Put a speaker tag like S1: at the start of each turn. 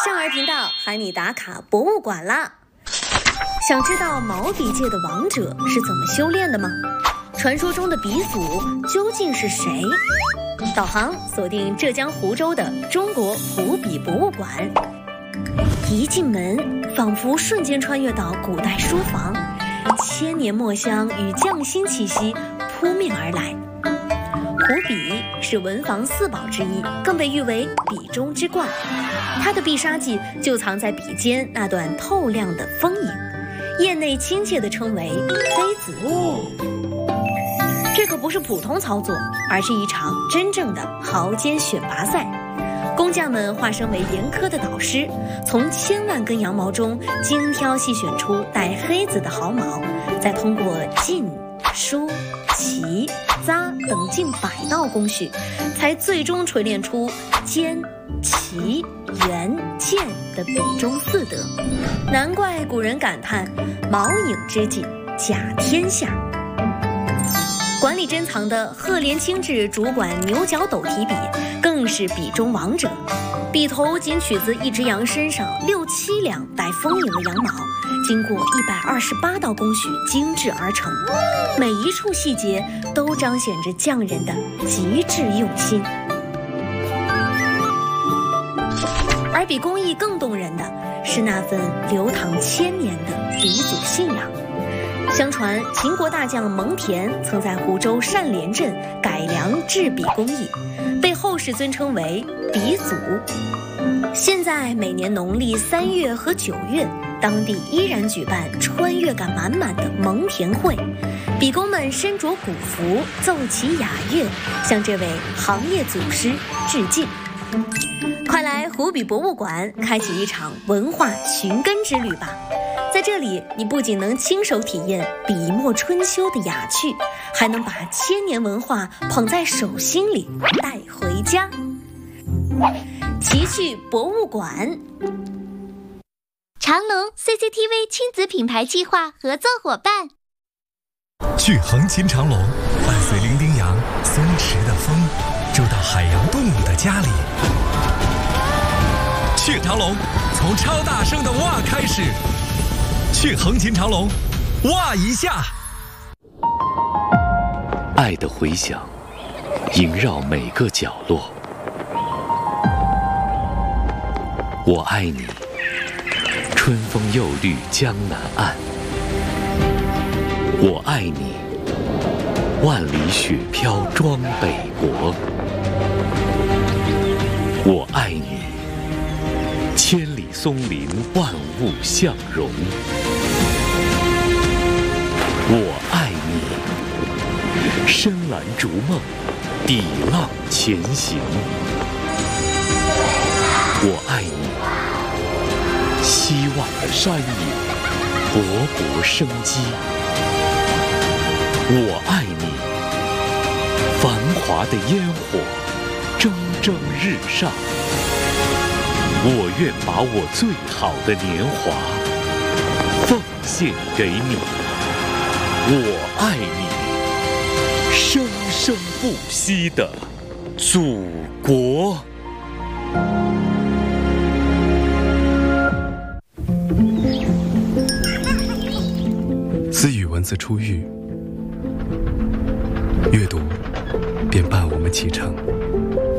S1: 少儿频道喊你打卡博物馆啦！想知道毛笔界的王者是怎么修炼的吗？传说中的鼻祖究竟是谁？导航锁定浙江湖州的中国湖笔博物馆。一进门，仿佛瞬间穿越到古代书房，千年墨香与匠心气息扑面而来。湖笔是文房四宝之一，更被誉为笔中之冠。它的必杀技就藏在笔尖那段透亮的锋影，业内亲切地称为黑子。这可不是普通操作，而是一场真正的毫尖选拔赛。工匠们化身为严苛的导师，从千万根羊毛中精挑细选出带黑子的毫毛，再通过浸、梳、起、扎等近100道工序，才最终锤炼出尖、齐、圆、剑的笔中4德。难怪古人感叹毛影之技甲天下。馆里珍藏的赫连清志主管牛角斗提笔更是笔中王者，笔头仅取自一只羊身上6、7两带丰盈的羊毛，经过128道工序精制而成，每一处细节都彰显着匠人的极致用心。而比工艺更动人的是那份流淌千年的鼻祖信仰。相传秦国大将蒙恬曾在湖州单连镇改良制笔工艺，被后世尊称为鼻祖。现在每年农历3月和9月，当地依然举办穿越感满满的蒙恬会，笔工们身着古服，奏起雅乐，向这位行业祖师致敬。快来湖笔博物馆开启一场文化寻根之旅吧！在这里，你不仅能亲手体验笔墨春秋的雅趣，还能把千年文化捧在手心里带回家。奇趣博物馆，
S2: 长隆 CCTV 亲子品牌计划合作伙伴。
S3: 去横琴长隆，伴随伶仃羊、松弛的风，住到海洋动物的家里。去长隆，从超大声的哇开始。去横琴长隆，哇一下！
S4: 爱的回响萦绕每个角落。我爱你，春风又绿江南岸。我爱你，万里雪飘装北国。我爱你，千里松林万物相融。我爱你，深蓝逐梦，抵浪前行。我爱你，希望的山野，勃勃生机。我爱你，繁华的烟火，蒸蒸日上。我愿把我最好的年华奉献给你。我爱你，生生不息的祖国。
S3: 自与文字初遇，阅读便伴我们启程。